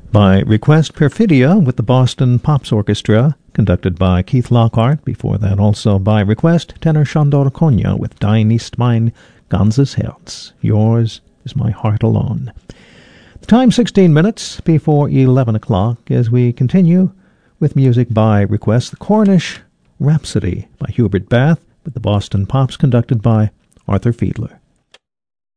By request, Perfidia with the Boston Pops Orchestra, conducted by Keith Lockhart. Before that, also by request, tenor Sándor Kónya with Dein ist mein ganzes Herz. Yours is my heart alone. The time 16 minutes before 11 o'clock as we continue with music by request, the Cornish Rhapsody by Hubert Bath with the Boston Pops, conducted by Arthur Fiedler.